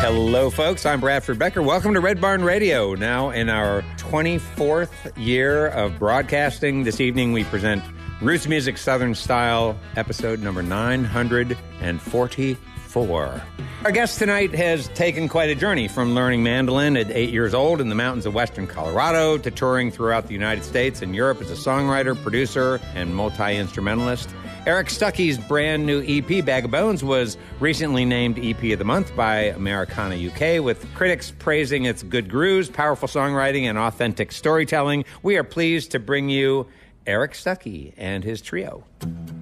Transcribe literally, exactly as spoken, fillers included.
Hello, folks. I'm Bradford Becker. Welcome to Red Barn Radio. Now in our twenty-fourth year of broadcasting. This evening we present Roots Music Southern Style, episode number nine hundred forty-four. Our guest tonight has taken quite a journey from learning mandolin at eight years old in the mountains of western Colorado to touring throughout the United States and Europe as a songwriter, producer, and multi-instrumentalist. Eric Stuckey's brand new E P, Bag of Bones, was recently named E P of the Month by Americana U K, with critics praising its good grooves, powerful songwriting, and authentic storytelling. We are pleased to bring you Eric Stuckey and his trio.